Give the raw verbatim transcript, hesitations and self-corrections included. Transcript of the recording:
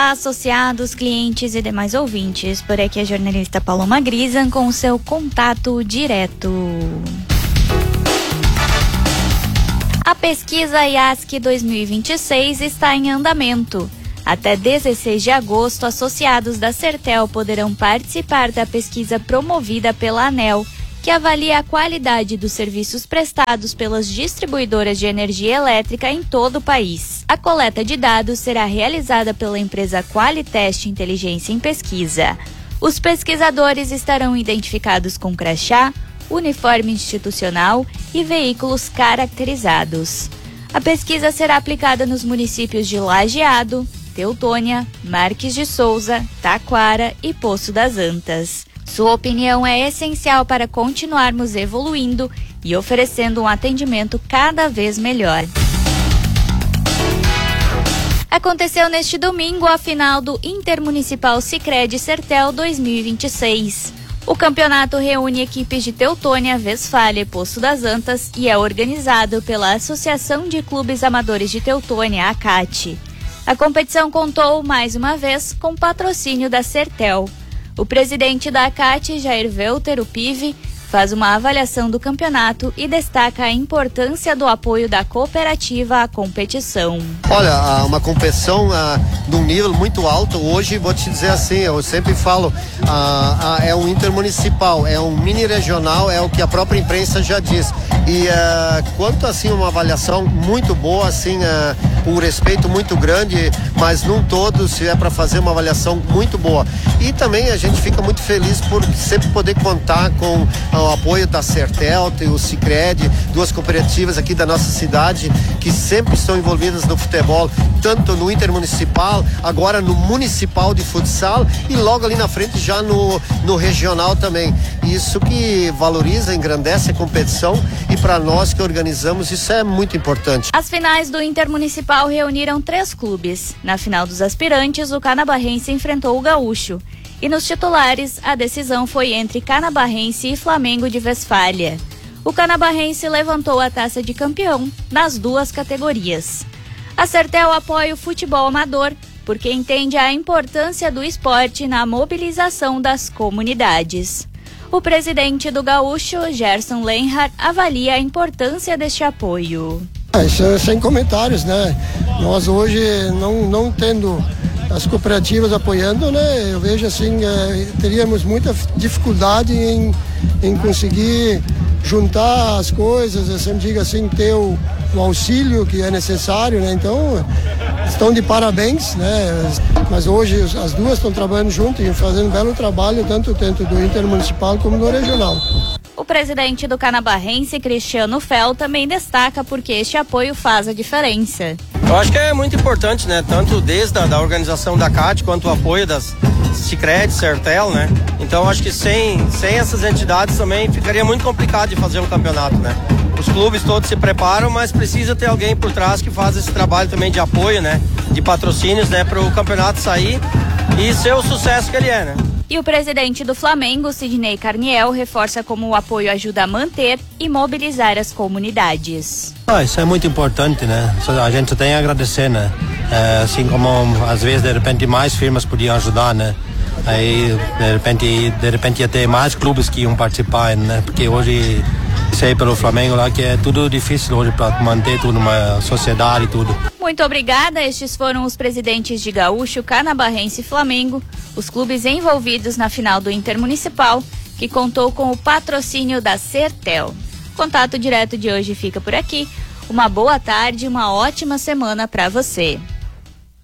Olá, associados, clientes e demais ouvintes. Por aqui a jornalista Paloma Grisan com o seu contato direto. A pesquisa I A S C dois mil e vinte e seis está em andamento. Até dezesseis de agosto, associados da Sertel poderão participar da pesquisa promovida pela ANEEL, que avalia a qualidade dos serviços prestados pelas distribuidoras de energia elétrica em todo o país. A coleta de dados será realizada pela empresa Qualitest Inteligência em Pesquisa. Os pesquisadores estarão identificados com crachá, uniforme institucional e veículos caracterizados. A pesquisa será aplicada nos municípios de Lajeado, Teutônia, Marques de Souza, Taquara e Poço das Antas. Sua opinião é essencial para continuarmos evoluindo e oferecendo um atendimento cada vez melhor. Aconteceu neste domingo a final do Intermunicipal Sicredi Sertel dois mil e vinte e seis. O campeonato reúne equipes de Teutônia, Westfália e Poço das Antas e é organizado pela Associação de Clubes Amadores de Teutônia, a C A T. A competição contou, mais uma vez, com patrocínio da Sertel. O presidente da A C A T, Jair Welter, o P I V, faz uma avaliação do campeonato e destaca a importância do apoio da cooperativa à competição. Olha, uma competição uh, de um nível muito alto. Hoje, vou te dizer assim, eu sempre falo, uh, uh, é um intermunicipal, é um mini regional, é o que a própria imprensa já diz. E uh, quanto assim uma avaliação muito boa, assim, uh, um respeito muito grande, mas num todo, se é para fazer uma avaliação muito boa. E também a gente fica muito feliz por sempre poder contar com uh, o apoio da Sertel e o Sicredi, duas cooperativas aqui da nossa cidade que sempre estão envolvidas no futebol, tanto no intermunicipal, agora no municipal de futsal e logo ali na frente já no, no regional também. Isso que valoriza, engrandece a competição e para nós que organizamos isso é muito importante. As finais do Intermunicipal reuniram três clubes. Na final dos aspirantes, o Canabarrense enfrentou o Gaúcho. E nos titulares, a decisão foi entre Canabarrense e Flamengo de Westfália. O Canabarrense levantou a taça de campeão nas duas categorias. A Sertel apoia o futebol amador porque entende a importância do esporte na mobilização das comunidades. O presidente do Gaúcho, Gerson Lenhart, avalia a importância deste apoio. Isso é sem comentários, né? Nós hoje, não, não tendo as cooperativas apoiando, né? Eu vejo assim, é, teríamos muita dificuldade em, em conseguir juntar as coisas, eu sempre digo assim, ter o, o auxílio que é necessário, né? Então, estão de parabéns, né? Mas hoje as duas estão trabalhando juntas e fazendo um belo trabalho, tanto dentro do intermunicipal como do regional. O presidente do Canabarrense, Cristiano Fel, também destaca porque este apoio faz a diferença. Eu acho que é muito importante, né? Tanto desde a da organização da C A T quanto o apoio das Sicredi, Sertel, né? Então acho que sem, sem essas entidades também ficaria muito complicado de fazer um campeonato, né? Os clubes todos se preparam, mas precisa ter alguém por trás que faz esse trabalho também de apoio, né? De patrocínios, né? Para o campeonato sair e ser o sucesso que ele é, né? E o presidente do Flamengo, Sidney Carniel, reforça como o apoio ajuda a manter e mobilizar as comunidades. Ah, isso é muito importante, né? A gente só tem a agradecer, né? É, assim como às vezes de repente mais firmas podiam ajudar, né? Aí de repente, de repente ia ter mais clubes que iam participar, né? Porque hoje sei pelo Flamengo lá que é tudo difícil hoje para manter tudo numa sociedade e tudo. Muito obrigada. Estes foram os presidentes de Gaúcho, Canabarrense e Flamengo, os clubes envolvidos na final do Intermunicipal, que contou com o patrocínio da Sertel. Contato direto de hoje fica por aqui. Uma boa tarde e uma ótima semana para você.